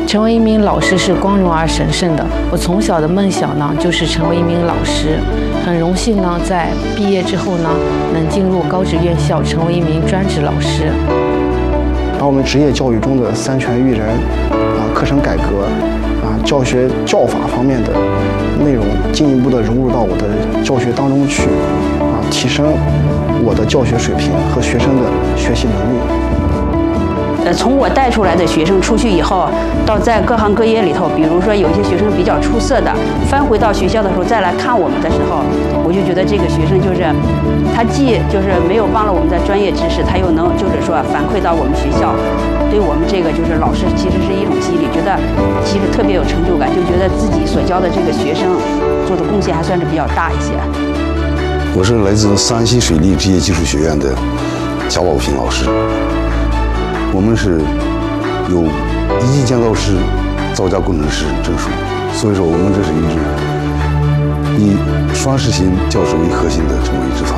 成为一名老师是光荣而神圣的。我从小的梦想呢，就是成为一名老师。很荣幸呢，在毕业之后呢，能进入高职院校，成为一名专职老师。 把我们职业教育中的三权育人课程改革教学教法方面的内容进一步的融入到我的教学当中去提升我的教学水平和学生的学习能力。 从我带出来的学生出去以后，到在各行各业里头，比如说有一些学生比较出色的，翻回到学校的时候再来看我们的时候，我就觉得这个学生就是他既就是没有忘了我们的专业知识，他又能就是说反馈到我们学校，对我们这个就是老师其实是一种激励，觉得其实特别有成就感，就觉得自己所教的这个学生做的贡献还算是比较大一些。 我是来自山西水利职业技术学院的贾宝平老师。我们是有一级建造师、造价工程师证书，所以说我们这是一支以双实习教师为核心的这么一支团